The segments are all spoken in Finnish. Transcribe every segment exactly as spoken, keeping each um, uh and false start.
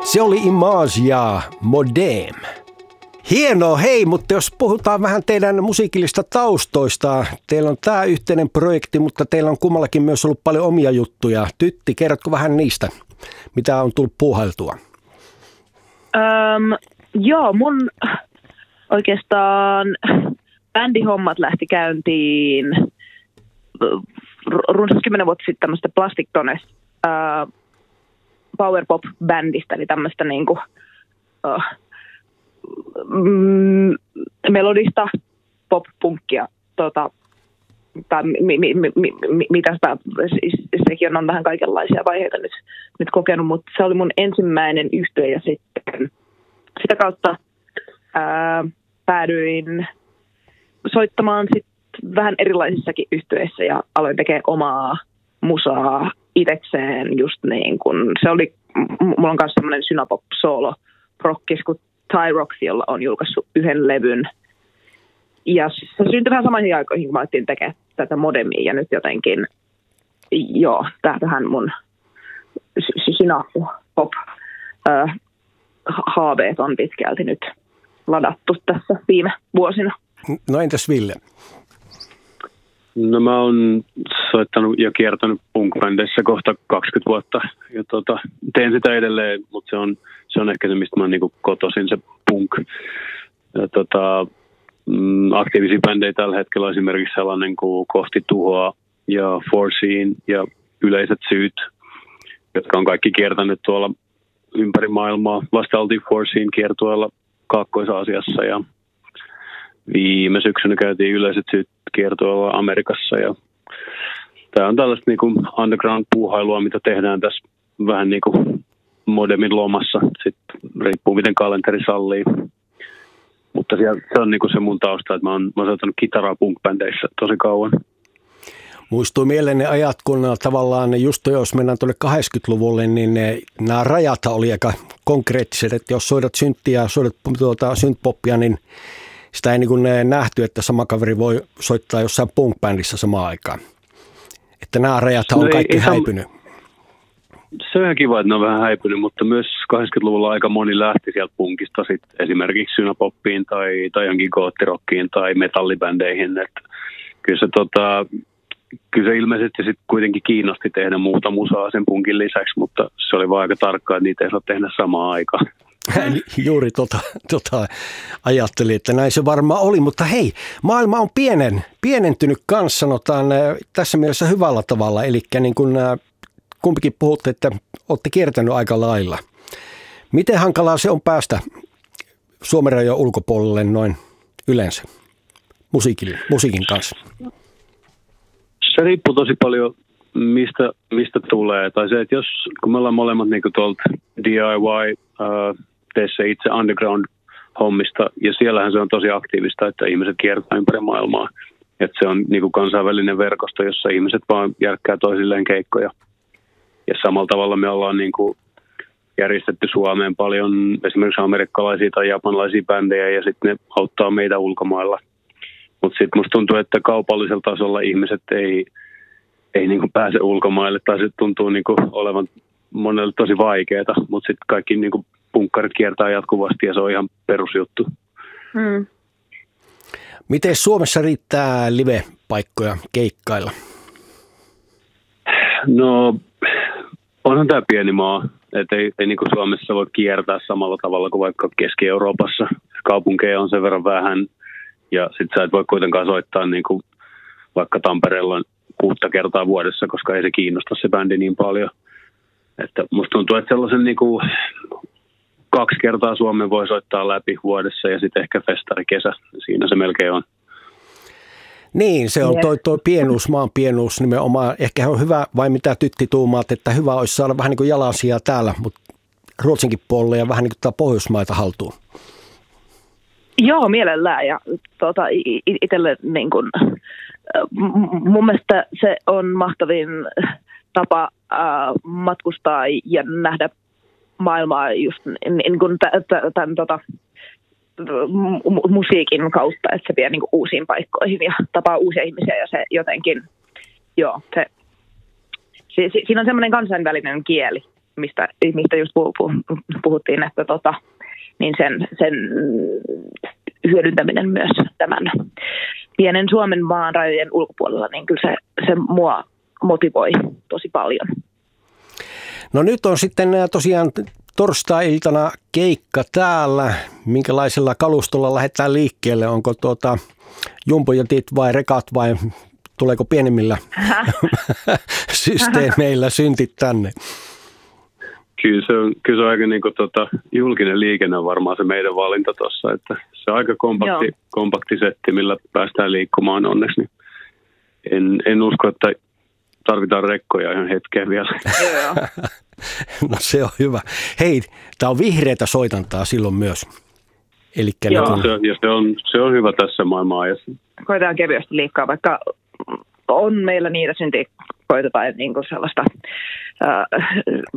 Se oli Image ja Modem. Hienoa, hei, mutta jos puhutaan vähän teidän musiikillista taustoista. Teillä on tämä yhteinen projekti, mutta teillä on kummallakin myös ollut paljon omia juttuja. Tytti, kerrotko vähän niistä, mitä on tullut puuhailtua? Öm, joo, mun oikeastaan bändihommat lähti käyntiin runsas kymmenen vuotta sitten tämmöistä Plastic Tones äh, power pop bändistä, eli tämmöistä niinku äh, mm, melodista pop-punkkia, tota, tai mi, mi, mi, mi, mi, mitä sitä, sekin on vähän kaikenlaisia vaiheita nyt, nyt kokenut, mutta se oli mun ensimmäinen yhtye ja sitten sitä kautta ää, päädyin soittamaan sit vähän erilaisissakin yhtyeissä ja aloin tekemään omaa musaa itekseen just niin kun, se oli, mulla on myös semmoinen synapop solo prokkis kuin Tyrox, jolla on julkaissut yhden levyn. Ja se syntyi vähän samoihin aikoihin, kun mä alettiin tekemään tätä Modemia ja nyt jotenkin, joo, tähän mun synapop äh, haaveet on pitkälti nyt ladattu tässä viime vuosina. No entäs Ville? No mä oon soittanut ja kiertänyt punk-bändeissä kohta kaksikymmentä vuotta ja tota, teen sitä edelleen, mutta se on, se on ehkä se, mistä mä oon niinku kotoisin, se punk. Ja tota, mm, aktiivisia bändejä tällä hetkellä on esimerkiksi sellainen kuin Kohti tuhoa ja Foreseen ja Yleiset syyt, jotka on kaikki kiertänyt tuolla ympäri maailmaa. Vasta oltiin Foreseen kiertueella Kaakkois-Aasiassa ja viime syksynä käytiin Yleiset syyt kiertueella Amerikassa. Ja tämä on tällaista niinku underground-puuhailua, mitä tehdään tässä vähän niin kuin Modemin lomassa. Sitten riippuu, miten kalenteri sallii. Mutta se on niinku se mun tausta, että mä oon, mä oon soittanut kitaraa punk-bändeissä tosi kauan. Muistui mieleen ne ajat, kun tavallaan just jos mennään tuonne kahdeksankymmentäluvulle, niin ne, nämä rajat oli aika konkreettiset, että jos soitat synttiä ja soitat tuota, synthpoppia, niin sitä ei niin kuin nähty, että sama kaveri voi soittaa jossain punk-bändissä samaan aikaan. Että nämä rajat on no kaikki ei, häipynyt. Se on ihan kiva, että ne on vähän häipynyt, mutta myös kahdeksankymmentäluvulla aika moni lähti sieltä punkista sit esimerkiksi synapoppiin tai, tai johonkin goottirockiin tai metallibändeihin. Että kyllä se tota... Kyllä se ilmeisesti sitten kuitenkin kiinnosti tehdä muuta musaa sen punkin lisäksi, mutta se oli vaan aika tarkkaa, että niitä ei saa tehdä samaan aikaan. Juuri tota, tota ajattelin, että näin se varmaan oli, mutta hei, maailma on pienen, pienentynyt kanssa, sanotaan tässä mielessä hyvällä tavalla, eli niin kuin kumpikin puhutte, että olette kiertänyt aika lailla. Miten hankalaa se on päästä Suomen rajojen ulkopuolelle noin yleensä musiikin, musiikin kanssa? Se riippuu tosi paljon, mistä, mistä tulee. Tai se, että jos, kun me ollaan molemmat niin tuolta D I Y, uh, tee se itse underground-hommista, ja siellähän se on tosi aktiivista, että ihmiset kiertää ympäri maailmaa. Että se on niin kuin kansainvälinen verkosto, jossa ihmiset vaan järkkää toisilleen keikkoja. Ja samalla tavalla me ollaan niin kuin järjestetty Suomeen paljon esimerkiksi amerikkalaisia tai japanlaisia bändejä, ja sitten ne auttaa meitä ulkomailla. Mutta sitten musta tuntuu, että kaupallisella tasolla ihmiset ei, ei niinku pääse ulkomaille, tai se tuntuu niinku olevan monelle tosi vaikeaa, mutta sitten kaikki niinku punkkarit kiertää jatkuvasti ja se on ihan perusjuttu. Mm. Miten Suomessa riittää live-paikkoja keikkailla? No onhan tämä pieni maa, että ei, ei niinku Suomessa voi kiertää samalla tavalla kuin vaikka Keski-Euroopassa. Kaupunkeja on sen verran vähän. Ja sit sä et voi kuitenkaan soittaa niin kuin vaikka Tampereella kuutta kertaa vuodessa, koska ei se kiinnosta se bändi niin paljon. Että musta tuntuu, että sellaisen niin kuin kaksi kertaa Suomen voi soittaa läpi vuodessa ja sitten ehkä festari kesä. Siinä se melkein on. Niin, se on toi, toi pienuus, maan pienuus nimenomaan. Ehkä on hyvä, vai mitä Tytti tuumaat, että hyvä olisi saada vähän niin kuin jalansijaa täällä, mutta Ruotsinkin puolelle ja vähän niin kuin Pohjoismaita haltuun. Joo, mielellään. Ja tuota, itselle niin kun, mun mielestä se on mahtavin tapa äh, matkustaa ja nähdä maailmaa just niin kun tämän tota, musiikin kautta, että se vie niin kun uusiin paikkoihin ja tapaa uusia ihmisiä ja se jotenkin, joo, se, si, si, siinä on semmoinen kansainvälinen kieli mistä, mistä just puhuttiin, että tota, niin sen, sen hyödyntäminen myös tämän pienen Suomen maan rajojen ulkopuolella, niin kyllä se, se mua motivoi tosi paljon. No nyt on sitten tosiaan torstai-iltana keikka täällä. Minkälaisella kalustolla lähdetään liikkeelle? Onko tuota jumbojetit vai rekat vai tuleeko pienemmillä systeemeillä syntit tänne? Kyllä se on, kyllä se on aika niin kuin, tota, julkinen liikenne on varmaan se meidän valinta tuossa, että se on aika kompakti, kompakti setti, millä päästään liikkumaan onneksi. Niin en, en usko, että tarvitaan rekkoja ihan hetken vielä. No se on hyvä. Hei, tämä on vihreätä soitantaa silloin myös. Elikkä Joo, niin kun... se, ja se on, se on hyvä tässä maailmanajassa. Koitetaan kevyesti liikkaa, vaikka on meillä niitä syntiä, koitetaan niin kuin sellaista äh,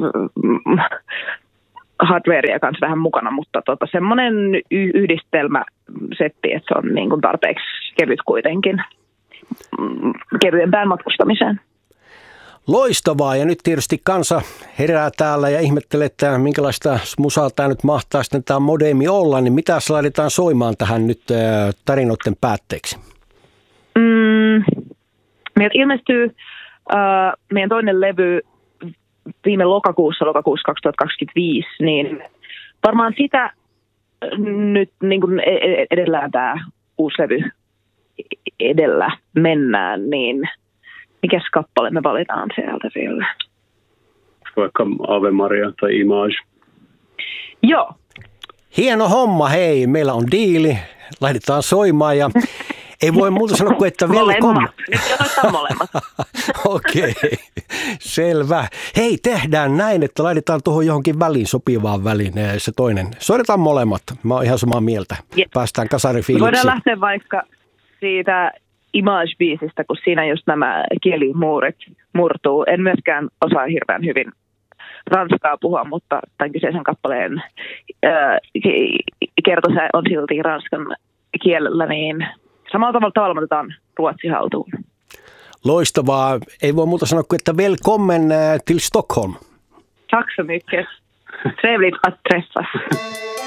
hardwarea kanssa vähän mukana, mutta tota, semmoinen y- yhdistelmäsetti, että se on niin kuin tarpeeksi kevyt kuitenkin kevyempään matkustamiseen. Loistavaa, ja nyt tietysti kansa herää täällä ja ihmettelee, että minkälaista musaa tämä nyt mahtaa sitten tämä modeemi olla, niin mitä laitetaan soimaan tähän nyt tarinoiden päätteeksi? Mm, meiltä ilmestyy äh, meidän toinen levy viime lokakuussa, lokakuussa kaksituhattakaksikymmentäviisi, niin varmaan sitä nyt niin kuin edellään tämä uusi levy edellä mennään, niin mikäs kappale me valitaan sieltä vielä? Vaikka Ave Maria tai Image. Joo. Hieno homma, hei. Meillä on diili. Laitetaan soimaan ja ei voi muuta sanoa kuin, että welcome. Nyt laitetaan molemmat. Okei, okay. Selvä. Hei, tehdään näin, että laitetaan tuohon johonkin väliin, sopivaan väliin se toinen. Soitetaan molemmat. Mä oon ihan samaa mieltä. Yes. Päästään kasarifiiliksiin. Voidaan lähteä vaikka siitä Image-biisistä, kun siinä just nämä kielimuurit murtuu. En myöskään osaa hirveän hyvin ranskaa puhua, mutta tämän kyseisen kappaleen ää, kertosäe on silti ranskan kielellä, niin samalla tavalla tavalla me otetaan ruotsi haltuun. Loistavaa. Ei voi muuta sanoa kuin, että välkommen till Stockholm. Tack så mycket. Trevligt att träffas.